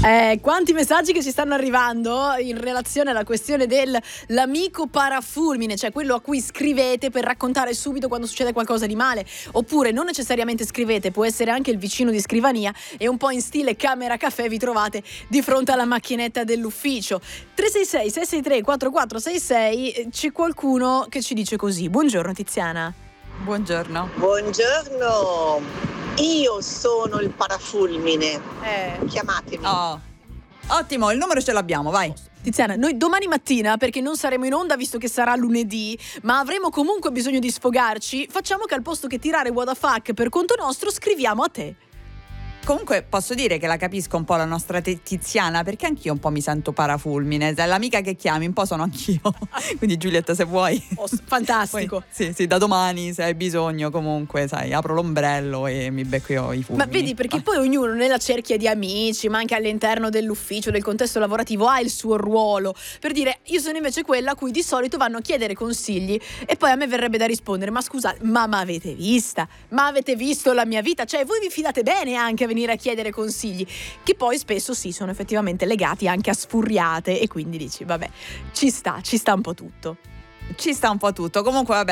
Quanti messaggi che ci stanno arrivando in relazione alla questione dell'amico parafulmine, cioè quello a cui scrivete per raccontare subito quando succede qualcosa di male, oppure non necessariamente scrivete, può essere anche il vicino di scrivania e un po' in stile camera caffè vi trovate di fronte alla macchinetta dell'ufficio. 366 663 4466, c'è qualcuno che ci dice così: buongiorno Tiziana. Buongiorno. Buongiorno, io sono il parafulmine. Chiamatemi. Oh. Ottimo, il numero ce l'abbiamo, vai. Tiziana, noi domani mattina, perché non saremo in onda visto che sarà lunedì, ma avremo comunque bisogno di sfogarci, facciamo che al posto che tirare what the fuck per conto nostro scriviamo a te. Comunque posso dire che la capisco un po' la nostra Tiziana, perché anch'io un po' mi sento parafulmine. L'amica che chiami un po' sono anch'io. Quindi Giulietta, se vuoi. Fantastico. Poi, sì, da domani se hai bisogno comunque, sai, apro l'ombrello e mi becco io i fulmini. Ma vedi, perché poi ognuno nella cerchia di amici, ma anche all'interno dell'ufficio, del contesto lavorativo, ha il suo ruolo. Per dire, io sono invece quella a cui di solito vanno a chiedere consigli e poi a me verrebbe da rispondere: ma scusate, ma avete vista? Ma avete visto la mia vita? Cioè, voi vi fidate bene anche a venire a chiedere consigli, che poi spesso sì, sono effettivamente legati anche a sfuriate, e quindi dici vabbè, ci sta un po' tutto. Ci sta un po' tutto. Comunque vabbè,